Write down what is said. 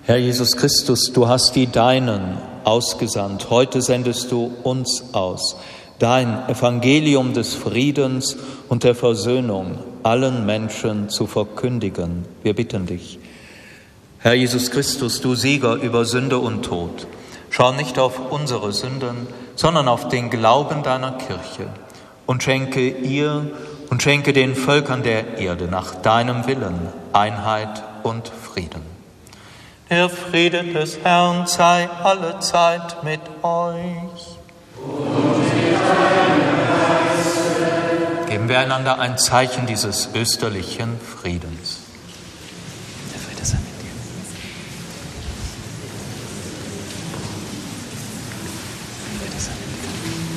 Herr Jesus Christus, du hast die Deinen ausgesandt. Heute sendest du uns aus, dein Evangelium des Friedens und der Versöhnung allen Menschen zu verkündigen. Wir bitten dich. Herr Jesus Christus, du Sieger über Sünde und Tod, schau nicht auf unsere Sünden, sondern auf den Glauben deiner Kirche und schenke ihr und schenke den Völkern der Erde nach deinem Willen Einheit und Frieden. Der Friede des Herrn sei allezeit mit euch. Geben wir einander ein Zeichen dieses österlichen Friedens.